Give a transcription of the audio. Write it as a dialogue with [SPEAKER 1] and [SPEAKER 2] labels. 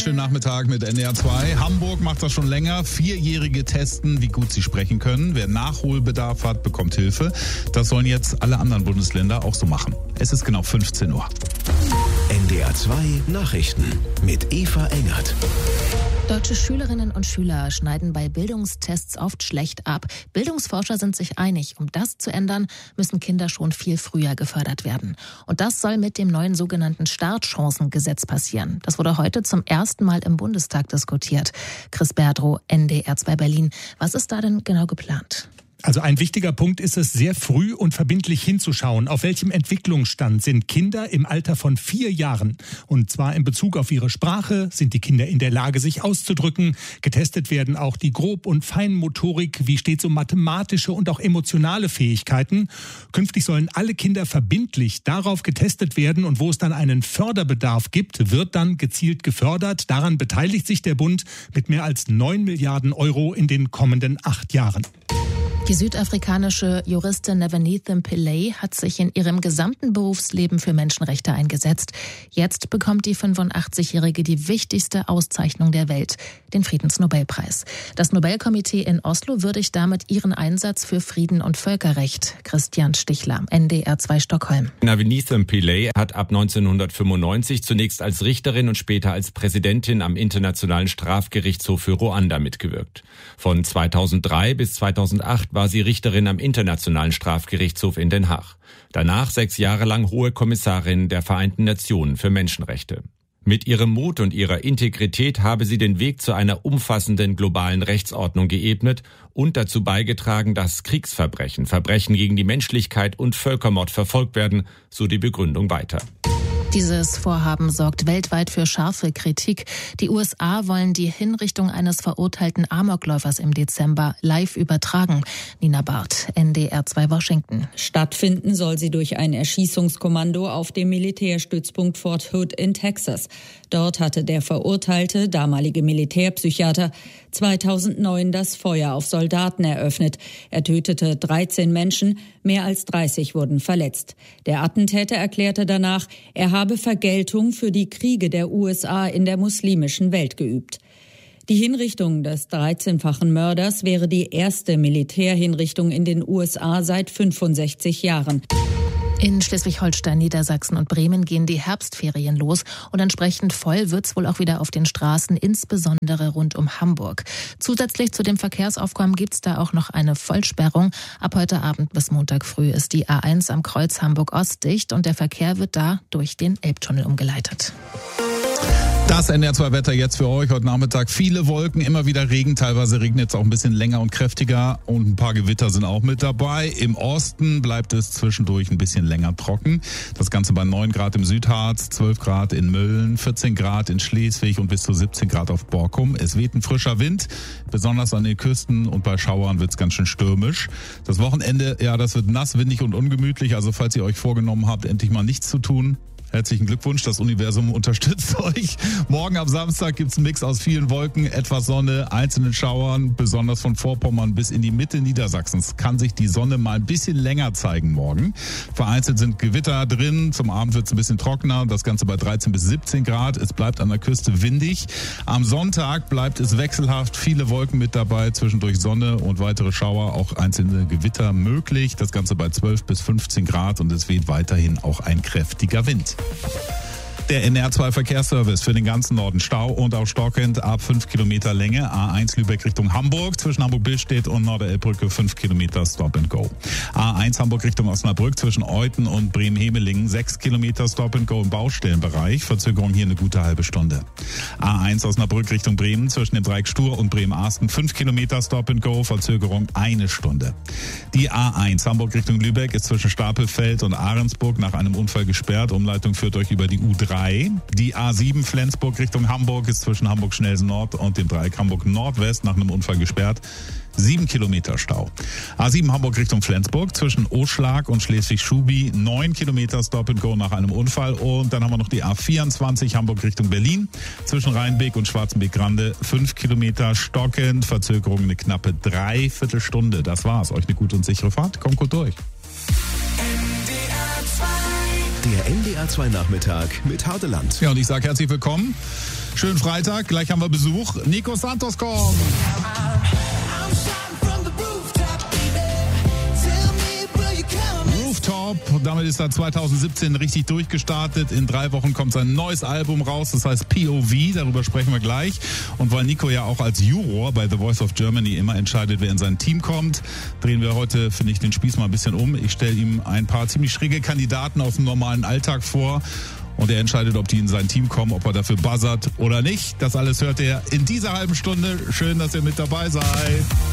[SPEAKER 1] Schönen Nachmittag mit NDR 2. Hamburg macht das schon länger. 4-Jährige testen, wie gut sie sprechen können. Wer Nachholbedarf hat, bekommt Hilfe. Das sollen jetzt alle anderen Bundesländer auch so machen. Es ist genau 15 Uhr.
[SPEAKER 2] NDR 2 Nachrichten mit Eva Engert.
[SPEAKER 3] Deutsche Schülerinnen und Schüler schneiden bei Bildungstests oft schlecht ab. Bildungsforscher sind sich einig, um das zu ändern, müssen Kinder schon viel früher gefördert werden. Und das soll mit dem neuen sogenannten Startchancengesetz passieren. Das wurde heute zum ersten Mal im Bundestag diskutiert. Chris Berdrow, NDR 2 Berlin. Was ist da denn genau geplant?
[SPEAKER 4] Also ein wichtiger Punkt ist es, sehr früh und verbindlich hinzuschauen, auf welchem Entwicklungsstand sind Kinder im Alter von 4 Jahren. Und zwar in Bezug auf ihre Sprache, sind die Kinder in der Lage, sich auszudrücken. Getestet werden auch die Grob- und Feinmotorik, wie stets so mathematische und auch emotionale Fähigkeiten. Künftig sollen alle Kinder verbindlich darauf getestet werden und wo es dann einen Förderbedarf gibt, wird dann gezielt gefördert. Daran beteiligt sich der Bund mit mehr als 9 Milliarden Euro in den kommenden 8 Jahren.
[SPEAKER 3] Die südafrikanische Juristin Nevenitha Pillay hat sich in ihrem gesamten Berufsleben für Menschenrechte eingesetzt. Jetzt bekommt die 85-Jährige die wichtigste Auszeichnung der Welt, den Friedensnobelpreis. Das Nobelkomitee in Oslo würdigt damit ihren Einsatz für Frieden und Völkerrecht. Christian Stichler, NDR 2 Stockholm.
[SPEAKER 5] Nevenitha Pillay hat ab 1995 zunächst als Richterin und später als Präsidentin am Internationalen Strafgerichtshof für Ruanda mitgewirkt. Von 2003 bis 2008 war sie Richterin am Internationalen Strafgerichtshof in Den Haag. Danach 6 Jahre lang Hohe Kommissarin der Vereinten Nationen für Menschenrechte. Mit ihrem Mut und ihrer Integrität habe sie den Weg zu einer umfassenden globalen Rechtsordnung geebnet und dazu beigetragen, dass Kriegsverbrechen, Verbrechen gegen die Menschlichkeit und Völkermord verfolgt werden, so die Begründung weiter.
[SPEAKER 3] Dieses Vorhaben sorgt weltweit für scharfe Kritik. Die USA wollen die Hinrichtung eines verurteilten Amokläufers im Dezember live übertragen. Nina Barth, NDR 2 Washington.
[SPEAKER 6] Stattfinden soll sie durch ein Erschießungskommando auf dem Militärstützpunkt Fort Hood in Texas. Dort hatte der verurteilte, damalige Militärpsychiater, 2009 das Feuer auf Soldaten eröffnet. Er tötete 13 Menschen, mehr als 30 wurden verletzt. Der Attentäter erklärte danach, er habe Vergeltung für die Kriege der USA in der muslimischen Welt geübt. Die Hinrichtung des 13-fachen Mörders wäre die erste Militärhinrichtung in den USA seit 65 Jahren.
[SPEAKER 3] In Schleswig-Holstein, Niedersachsen und Bremen gehen die Herbstferien los und entsprechend voll wird's wohl auch wieder auf den Straßen, insbesondere rund um Hamburg. Zusätzlich zu dem Verkehrsaufkommen gibt's da auch noch eine Vollsperrung. Ab heute Abend bis Montag früh ist die A1 am Kreuz Hamburg-Ost dicht und der Verkehr wird da durch den Elbtunnel umgeleitet.
[SPEAKER 1] Das NDR 2 Wetter jetzt für euch. Heute Nachmittag viele Wolken, immer wieder Regen. Teilweise regnet es auch ein bisschen länger und kräftiger und ein paar Gewitter sind auch mit dabei. Im Osten bleibt es zwischendurch ein bisschen länger trocken. Das Ganze bei 9 Grad im Südharz, 12 Grad in Mölln, 14 Grad in Schleswig und bis zu 17 Grad auf Borkum. Es weht ein frischer Wind, besonders an den Küsten und bei Schauern wird es ganz schön stürmisch. Das Wochenende, ja, das wird nass, windig und ungemütlich. Also falls ihr euch vorgenommen habt, endlich mal nichts zu tun, herzlichen Glückwunsch, das Universum unterstützt euch. Morgen am Samstag gibt's einen Mix aus vielen Wolken, etwas Sonne, einzelnen Schauern, besonders von Vorpommern bis in die Mitte Niedersachsens kann sich die Sonne mal ein bisschen länger zeigen morgen. Vereinzelt sind Gewitter drin, zum Abend wird's ein bisschen trockener, das Ganze bei 13 bis 17 Grad. Es bleibt an der Küste windig. Am Sonntag bleibt es wechselhaft, viele Wolken mit dabei, zwischendurch Sonne und weitere Schauer, auch einzelne Gewitter möglich. Das Ganze bei 12 bis 15 Grad und es weht weiterhin auch ein kräftiger Wind. Der NDR 2 Verkehrsservice für den ganzen Norden. Stau und auch stockend ab 5 Kilometer Länge. A1 Lübeck Richtung Hamburg. Zwischen Hamburg-Billstedt und Norderelbbrücke 5 Kilometer Stop and Go. A1 Hamburg Richtung Osnabrück zwischen Euthen und Bremen-Hemelingen 6 Kilometer Stop and Go im Baustellenbereich. Verzögerung hier eine gute halbe Stunde. A1 Osnabrück Richtung Bremen zwischen dem Dreieck Stur und Bremen-Arsten 5 Kilometer Stop and Go. Verzögerung 1 Stunde. Die A1 Hamburg Richtung Lübeck ist zwischen Stapelfeld und Ahrensburg nach einem Unfall gesperrt. Umleitung führt euch über die U3. Die A7 Flensburg Richtung Hamburg ist zwischen Hamburg-Schnelsen Nord und dem Dreieck Hamburg Nordwest nach einem Unfall gesperrt. 7 Kilometer Stau. A7 Hamburg Richtung Flensburg zwischen Oschlag und Schleswig-Schubi 9 Kilometer Stop and Go nach einem Unfall. Und dann haben wir noch die A24 Hamburg Richtung Berlin zwischen Rheinbeek und Schwarzenbeek-Grande 5 Kilometer stockend. Verzögerung eine knappe Dreiviertelstunde. Das war's. Euch eine gute und sichere Fahrt. Kommt gut durch.
[SPEAKER 7] NDR 2
[SPEAKER 2] Der NDR 2 Nachmittag mit Hardeland.
[SPEAKER 1] Ja, und ich sage herzlich willkommen. Schönen Freitag, gleich haben wir Besuch. Nico Santos kommt. Rooftop, damit ist er 2017 richtig durchgestartet. In 3 Wochen kommt sein neues Album raus, das heißt POV, darüber sprechen wir gleich. Und weil Nico ja auch als Juror bei The Voice of Germany immer entscheidet, wer in sein Team kommt, drehen wir heute, finde ich, den Spieß mal ein bisschen um. Ich stelle ihm ein paar ziemlich schräge Kandidaten aus dem normalen Alltag vor. Und er entscheidet, ob die in sein Team kommen, ob er dafür buzzert oder nicht. Das alles hört er in dieser halben Stunde. Schön, dass ihr mit dabei seid.